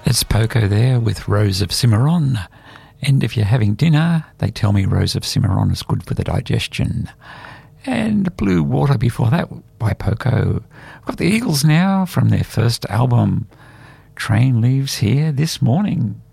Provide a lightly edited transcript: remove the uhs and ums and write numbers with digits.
It's Poco there with Rose of Cimarron. And if you're having dinner, they tell me Rose of Cimarron is good for the digestion. And Blue Water before that by Poco. I've got the Eagles now from their first album, Train Leaves Here This Morning.